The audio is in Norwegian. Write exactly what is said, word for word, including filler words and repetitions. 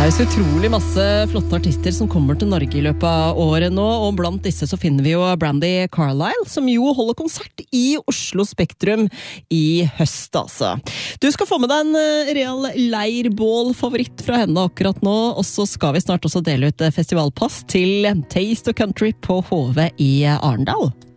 Det er så utrolig masse flotte artister som kommer til Norge i løpet av året nå, og blant disse så finner vi jo Brandi Carlile, som jo holder konsert i Oslo Spektrum i høst, altså. Du skal få med deg en real leirbål-favoritt fra henne akkurat nå, og så skal vi snart også dele ut festivalpass til Taste of Country på H V i Arendal.